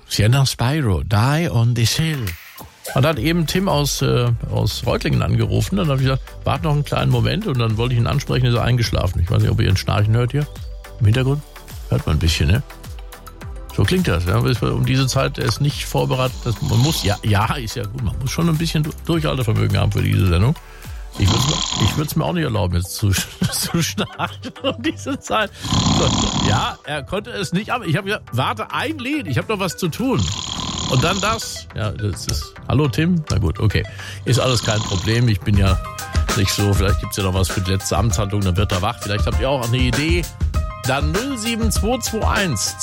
Sienna Spyro, Die on this Hill. Und dann hat eben Tim aus Reutlingen angerufen. Dann habe ich gesagt, warte noch einen kleinen Moment. Und dann wollte ich ihn ansprechen, ist er eingeschlafen. Ich weiß nicht, ob ihr ein Schnarchen hört hier. Im Hintergrund hört man ein bisschen, ne? So klingt das. Ja. Um diese Zeit ist nicht vorbereitet. Man muss, ja, ist ja gut. Man muss schon ein bisschen Durchhaltevermögen haben für diese Sendung. Ich würde es mir auch nicht erlauben, jetzt zu schnarchen um diese Zeit. So, ja, er konnte es nicht, aber ich habe gesagt, warte, ein Lied, ich habe noch was zu tun. Und dann das. Ja, das ist, hallo Tim? Na gut, okay. Ist alles kein Problem, ich bin ja nicht so, vielleicht gibt es ja noch was für die letzte Amtshandlung, dann wird er wach. Vielleicht habt ihr auch eine Idee. Dann 07221